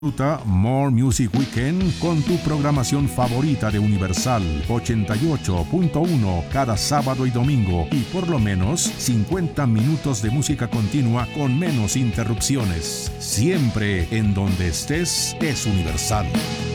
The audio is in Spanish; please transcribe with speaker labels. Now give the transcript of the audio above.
Speaker 1: Disfruta More Music Weekend con tu programación favorita de Universal 88.1 cada sábado y domingo y por lo menos 50 minutos de música continua con menos interrupciones. Siempre en donde estés es Universal.